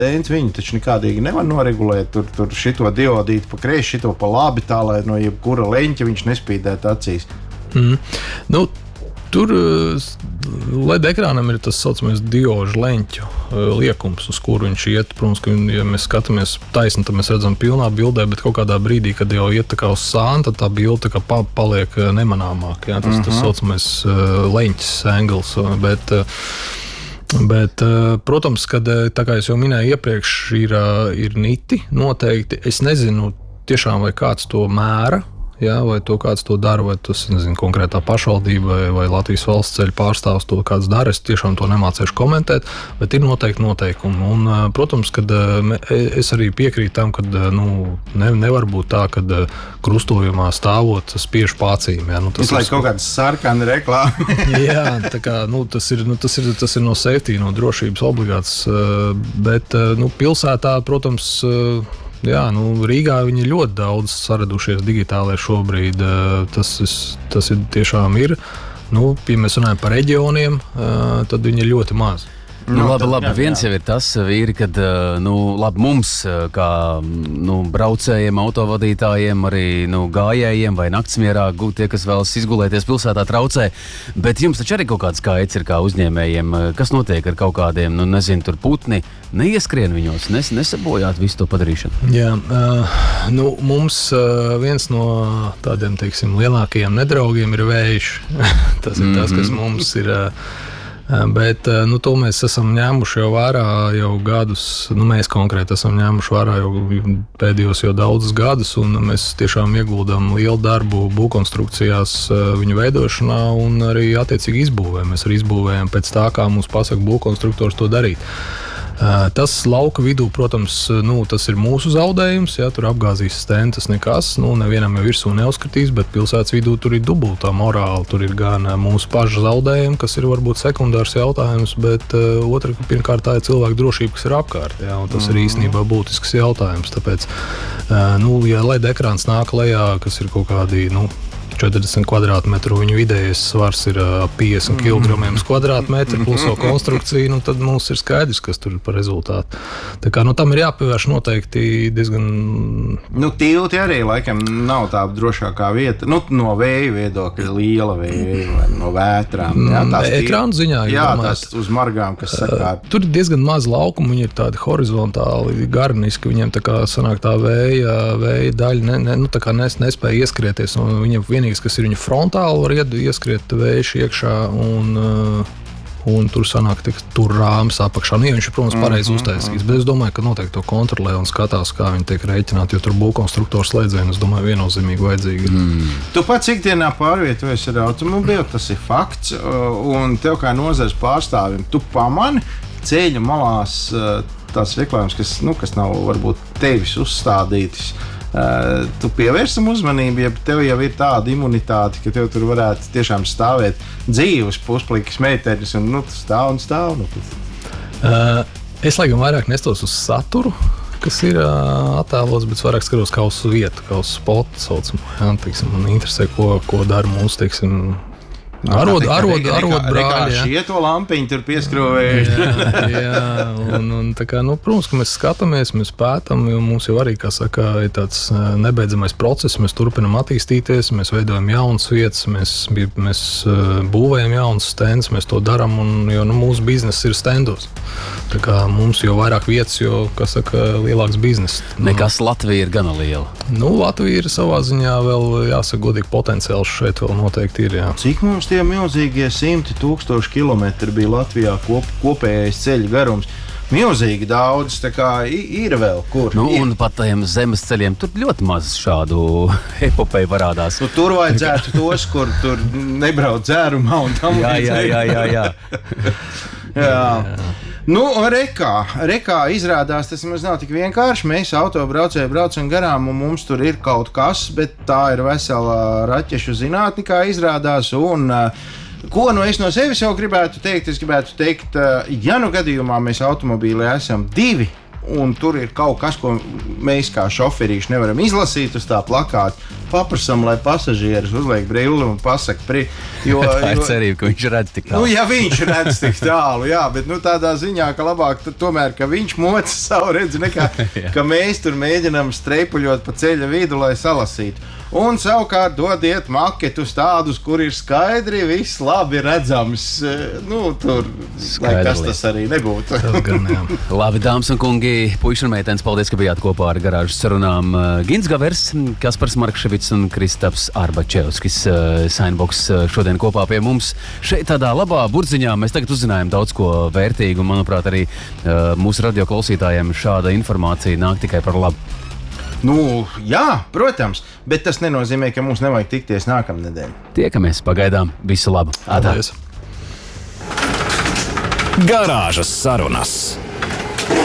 Viņi taču nekādīgi nevar noregulēt tur šito diodīti pa kreisi, šito pa labi, tā lai no jebkura leņķa viņš nespīdētu acīs. Nu, tur LED ekrānam ir tas saucamais diožu leņķu liekums, uz kuru viņš iet. Protams, ka, ja mēs skatāmies taisni, tad mēs redzam pilnā bildē, bet kaut kādā brīdī, kad jau iet tā kā uz sāna, tad tā bilde tā kā paliek nemanāmāk. Jā? Tas saucamais leņķis angles, bet, protams, kad, tā kā es jau minēju iepriekš, ir niti noteikti. Es nezinu tiešām, vai kāds to mēra. Jā, vai to kāds to dara, vai tas nezinu, konkrētā pašvaldība vai Latvijas valsts ceļu pārstāvs to kāds dara. Es tiešām to nemācēšu komentēt, bet ir noteikti noteikumi. Un, protams, kad es arī piekrītu tam, ka nevar būt tā, ka krustojumā stāvot spiež pācīm. Jā, tas ir kaut kāds sarkani reklāma. Jā, tā kā, tas ir no safety, no drošības obligāts, bet pilsētā, protams, jā, Rīgā viņi ļoti daudz saradušies digitālai šobrīd. Tas ir tiešām ir. Ja mēs runājam par reģioniem, tad viņi ir ļoti maz. Labi. Viens jau ir tas, vīri, kad labi, mums, kā braucējiem, autovadītājiem, arī gājējiem vai naktsmierā, tie, kas vēlas izgulēties pilsētā, traucē. Bet jums taču arī kaut kāds skaits ir kā uzņēmējiem. Kas notiek ar kaut kādiem, tur putni? Neieskrien viņos, nesabojāt visu to padarīšanu? Jā, mums viens no tādiem, teiksim, lielākajiem nedraugiem ir vējš. Tas ir tas, kas mums ir. Bet to mēs esam ņēmuši jau vērā jau gadus. Mēs konkrēti esam ņēmuši vērā jau pēdējos jau daudzus gadus, un mēs tiešām ieguldām lielu darbu būvkonstrukcijās, viņu veidošanā un arī attiecīgi izbūvē. Mēs arī izbūvējam pēc tā, kā mums pasaka būvkonstruktors to darīt. Tas lauka vidū, protams, tas ir mūsu zaudējums. Ja, tur apgāzīs stēni, tas nekas. Nevienam jau virsū neuzskatīs, bet pilsētas vidū tur ir dubultā morāla. Tur ir gan mūsu pašu zaudējumi, kas ir varbūt sekundārs jautājums, bet pirmkārt tā ir cilvēku drošība, kas ir apkārt. Ja, tas ir īstenībā būtisks jautājums. Tāpēc, ja LED ekrāns nāk lejā, kas ir kaut kādi, 40 kvadrātmetru, viņu vidējais svars ir 50 kg uz kvadrātmetru, plus vēl konstrukcija, tad mums ir skaidrs, kas tur ir par rezultātu. Tā kā, tam ir jāpievērš noteikti diezgan... Tilti arī, laikam, nav tā drošākā vieta. No vēja viedokļa, liela vēja vai no vētrām. Ekrānu ziņā. Jā, tās uz margām, kas sakārt. Tur ir diezgan maz laukumu, viņi ir tādi horizontāli, garniski, viņiem tā kā sanāk tā vēja daļa, nespēja ieskrieties, un viņiem vienīgi, kas ir viņa frontāli, var ieskriet vējš iekšā un tur sanāk tur rāms apakšā. Ja viņš ir, protams, pareizi uztaisīts, bet es domāju, ka noteikti to kontrolē un skatās, kā viņi tiek rēķināti, jo tur būvkonstruktors slēdzienu, es domāju, viennozīmīgi vajadzīgi. Tu pats ikdienā pārvietojies ar automobīlu, tas ir fakts, un tev kā nozares pārstāvim, tu pamani ceļa malās tās reklāmas, kas nav varbūt tevis uzstādītas. Tu pievērsam uzmanību, ja tev jau ir tāda imunitāte, ka tev tur varētu tiešām stāvēt dzīves pusplikas meitenes un stāv. Es laikam vairāk nestos uz saturu, kas ir attēlots, bet vairāk skatos kā uz vietu, kā uz spotu saucamu. Man interesē, ko dara mūsu, teiksim, arod brāļi. Šie to lampiņu tur pieskrovēja. Jā, un tā kā, protams, ka mēs skatāmies, mēs pētam, jo mums jau arī, kā saka, ir tāds nebeidzamais process, mēs turpinam attīstīties, mēs veidojam jaunas vietas, mēs būvējam jaunas stendus, mēs to daram, jo mūsu bizness ir stendos. Tā kā mums jo vairāk vietas, jo, kā saka, lielāks bizness. Nekas Latvija ir gana liela. Latvija ir savā ziņā vēl, jāsaka, godīgi potenciāls šeit vēl noteikti ir, jā. Cik mums tie milzīgie 100,000 kilometri bija Latvijā kopējais ceļu garums? Milzīgi daudz, tā kā ir vēl kur. Un pat tajiem zemes ceļiem tur ļoti maz šādu epopeju parādās. Tur vajadzētu tos, kur tur nebrauc dzērumā un tam Jā. Rekā izrādās, tas mums nav tik vienkārši. Mēs autobraucēji braucam garām un mums tur ir kaut kas, bet tā ir vesela raķešu zinātne, kā izrādās. Un ko es no sevis jau gribētu teikt? Es gribētu teikt, ja gadījumā mēs automobīlī esam divi un tur ir kaut kas, ko mēs kā šoferīši nevaram izlasīt uz tā plakāta. Paprasam, lai pasažieris uzliek brilli un pasaka, tā ir cerība, ka viņš redz tik tālu. Nu, ja viņš redz tik tālu, jā, bet tādā ziņā, ka labāk tomēr, ka viņš moca savu redzi, nekā ka mēs tur mēģinām streipuļot pa ceļa vidu, lai salasītu. Un savukārt dodiet maketus tādus, kur ir skaidri, viss labi redzams. Tur, lai kas tas arī nebūtu. Labi, dāmas un kungi, puiši un meitenes, paldies, ka bijāt kopā ar garāžas sarunām. Gins Gavers, Kaspars Markševits un Kristaps Arbačevskis. Sainboks šodien kopā pie mums. Šeit tādā labā burdziņā mēs tagad uzzinājām daudz ko vērtīgu. Manuprāt, arī mūsu radio klausītājiem šāda informācija nāk tikai par labu. Jā, protams, bet tas nenozīmē, ka mums nevajag tikties nākamnedēļ. Tiekamies pagaidām. Visu labu. Paldies. Garāžas sarunas.